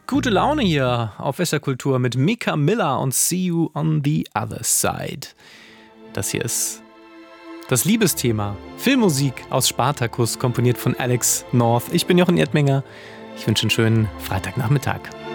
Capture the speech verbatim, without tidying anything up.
Gute Laune hier auf S R Kultur mit Mika Miller und See You on the Other Side. Das hier ist das Liebesthema. Filmmusik aus Spartacus, komponiert von Alex North. Ich bin Jochen Erdminger. Ich wünsche einen schönen Freitagnachmittag.